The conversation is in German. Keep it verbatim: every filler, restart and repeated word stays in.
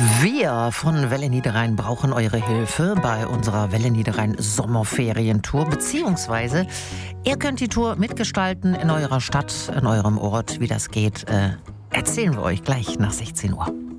Wir von Welle Niederrhein brauchen eure Hilfe bei unserer Welle Niederrhein Sommerferientour, beziehungsweise ihr könnt die Tour mitgestalten in eurer Stadt, in eurem Ort. Wie das geht, äh, erzählen wir euch gleich nach sechzehn Uhr.